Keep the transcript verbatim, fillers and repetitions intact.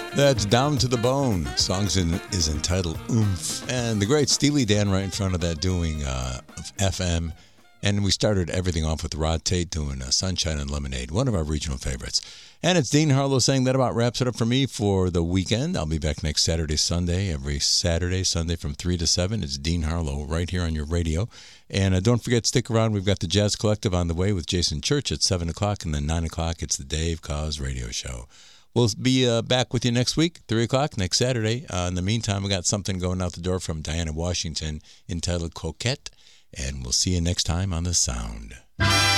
That's Down to the Bone. Song is entitled Oomph. And the great Steely Dan right in front of that doing uh, F M. And we started everything off with Rod Tate doing uh, Sunshine and Lemonade, one of our regional favorites. And it's Dean Harlow saying that about wraps it up for me for the weekend. I'll be back next Saturday, Sunday, every Saturday, Sunday from three to seven. It's Dean Harlow right here on your radio. And uh, don't forget, stick around. We've got the Jazz Collective on the way with Jason Church at seven o'clock. And then nine o'clock, it's the Dave Cause Radio Show. We'll be uh, back with you next week, three o'clock, next Saturday. Uh, in the meantime, we got something going out the door from Diana Washington entitled Coquette. And we'll see you next time on The Sound.